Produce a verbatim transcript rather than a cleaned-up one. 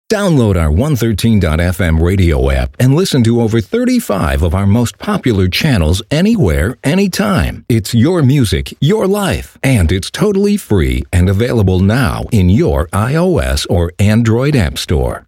Download our one thirteen dot f m radio app and listen to over thirty-five of our most popular channels anywhere, anytime. It's your music, your life, and it's totally free and available now in your iOS or Android app store.